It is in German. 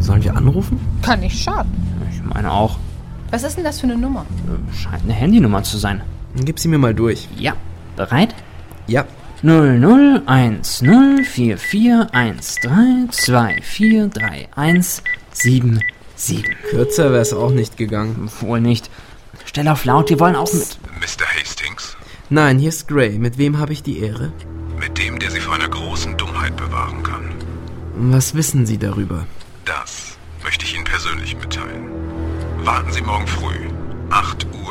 Sollen wir anrufen? Kann nicht schaden. Ich meine auch. Was ist denn das für eine Nummer? Scheint eine Handynummer zu sein. Dann gib sie mir mal durch. Ja. Bereit? Ja. 00104413243177. Kürzer wär's auch nicht gegangen. Wohl nicht. Stell auf laut, wir wollen auch mit. Mr. Hastings? Nein, hier ist Gray. Mit wem habe ich die Ehre? Mit dem, der Sie vor einer großen Dummheit bewahren kann. Was wissen Sie darüber? Das möchte ich Ihnen persönlich mitteilen. Warten Sie morgen früh, 8 Uhr.